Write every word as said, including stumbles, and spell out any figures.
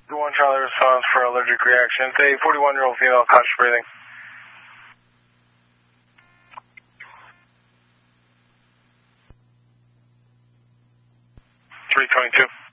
One Charlie responds for allergic reaction. It's a forty-one-year-old female, conscious breathing. three twenty-two.